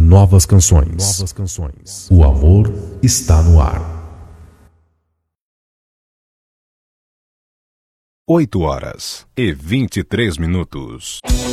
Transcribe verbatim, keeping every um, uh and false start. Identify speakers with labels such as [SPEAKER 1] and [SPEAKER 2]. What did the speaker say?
[SPEAKER 1] novas canções. Novas canções. O amor está no ar.
[SPEAKER 2] Oito horas e vinte e três minutos.